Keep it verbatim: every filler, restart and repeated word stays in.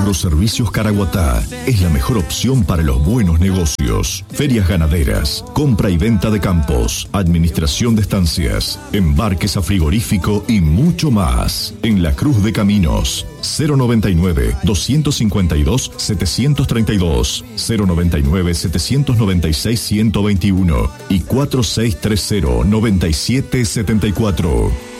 Agroservicios Caraguatá es la mejor opción para los buenos negocios. Ferias ganaderas, compra y venta de campos, administración de estancias, embarques a frigorífico y mucho más. En La Cruz de Caminos, cero noventa y nueve, doscientos cincuenta y dos, setecientos treinta y dos, cero noventa y nueve, setecientos noventa y seis, ciento veintiuno y cuatro seis tres cero, noventa y siete setenta y cuatro.